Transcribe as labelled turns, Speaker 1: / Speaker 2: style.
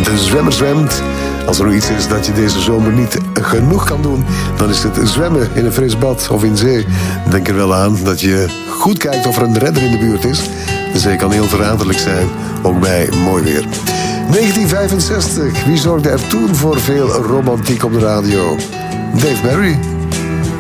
Speaker 1: De zwemmer zwemt. Als er nog iets is dat je deze zomer niet genoeg kan doen, dan is het zwemmen in een fris bad of in zee. Denk er wel aan dat je goed kijkt of er een redder in de buurt is. De zee kan heel verraderlijk zijn, ook bij mooi weer. 1965, wie zorgde er toen voor veel romantiek op de radio? Dave Barry.